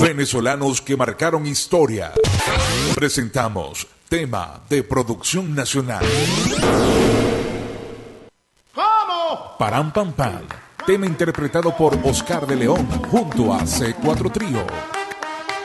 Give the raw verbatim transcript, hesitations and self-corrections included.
Venezolanos que marcaron historia. Presentamos tema de producción nacional. ¿Cómo? Param Pam Pam. Tema interpretado por Oscar de León junto a C cuatro Trío.